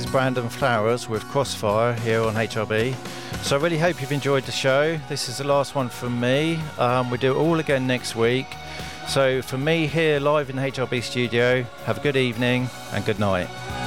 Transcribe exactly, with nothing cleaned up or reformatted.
Brandon Flowers with Crossfire here on H R B. So I really hope you've enjoyed the show. This is the last one from me. Um, we do it all again next week. So from me here live in the H R B studio, have a good evening and good night.